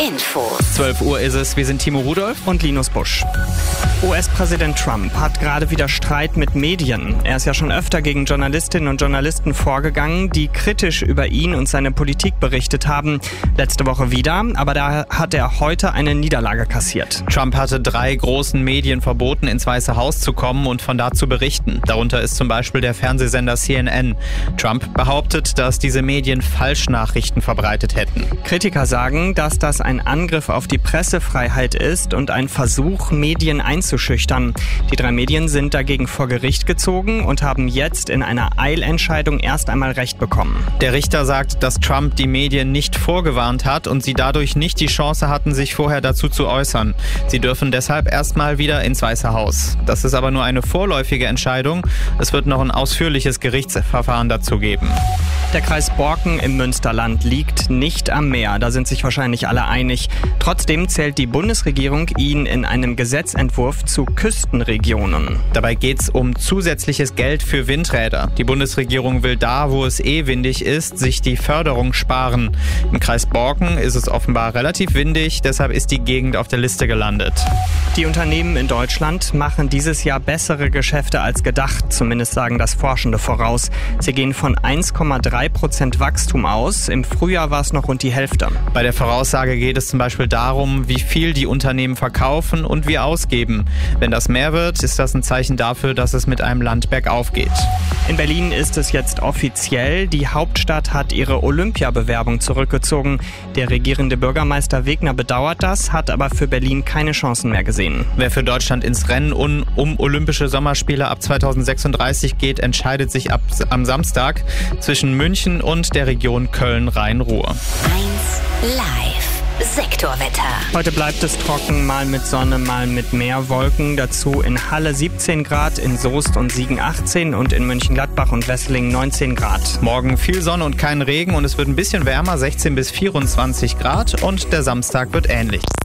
Infos. 12 Uhr ist es. Wir sind Timo Rudolph und Linus Busch. US-Präsident Trump hat gerade wieder Streit mit Medien. Er ist ja schon öfter gegen Journalistinnen und Journalisten vorgegangen, die kritisch über ihn und seine Politik berichtet haben. Letzte Woche wieder, aber da hat er heute eine Niederlage kassiert. Trump hatte 3 großen Medien verboten, ins Weiße Haus zu kommen und von da zu berichten. Darunter ist zum Beispiel der Fernsehsender CNN. Trump behauptet, dass diese Medien Falschnachrichten verbreitet hätten. Kritiker sagen, dass das ein Angriff auf die Pressefreiheit ist und ein Versuch, Medien einzuschüchtern. Die 3 Medien sind dagegen vor Gericht gezogen und haben jetzt in einer Eilentscheidung erst einmal Recht bekommen. Der Richter sagt, dass Trump die Medien nicht vorgewarnt hat und sie dadurch nicht die Chance hatten, sich vorher dazu zu äußern. Sie dürfen deshalb erstmal wieder ins Weiße Haus. Das ist aber nur eine vorläufige Entscheidung. Es wird noch ein ausführliches Gerichtsverfahren dazu geben. Der Kreis Borken im Münsterland liegt nicht am Meer. Da sind sich wahrscheinlich alle einig. Trotzdem zählt die Bundesregierung ihn in einem Gesetzentwurf zu Küstenregionen. Dabei geht es um zusätzliches Geld für Windräder. Die Bundesregierung will da, wo es windig ist, sich die Förderung sparen. Im Kreis Borken ist es offenbar relativ windig, deshalb ist die Gegend auf der Liste gelandet. Die Unternehmen in Deutschland machen dieses Jahr bessere Geschäfte als gedacht, zumindest sagen das Forschende voraus. Sie gehen von 1,3% Wachstum aus. Im Frühjahr war es noch rund die Hälfte. Bei der Voraussage geht es zum Beispiel darum, wie viel die Unternehmen verkaufen und wie ausgeben. Wenn das mehr wird, ist das ein Zeichen dafür, dass es mit einem Land bergauf geht. In Berlin ist es jetzt offiziell. Die Hauptstadt hat ihre Olympiabewerbung zurückgezogen. Der regierende Bürgermeister Wegner bedauert das, hat aber für Berlin keine Chancen mehr gesehen. Wer für Deutschland ins Rennen um Olympische Sommerspiele ab 2036 geht, entscheidet sich am Samstag zwischen München und der Region Köln-Rhein-Ruhr. 1 Live. Sektorwetter. Heute bleibt es trocken, mal mit Sonne, mal mit mehr Wolken. Dazu in Halle 17 Grad, in Soest und Siegen 18 und in Mönchengladbach und Wesseling 19 Grad. Morgen viel Sonne und kein Regen und es wird ein bisschen wärmer, 16 bis 24 Grad und der Samstag wird ähnlich.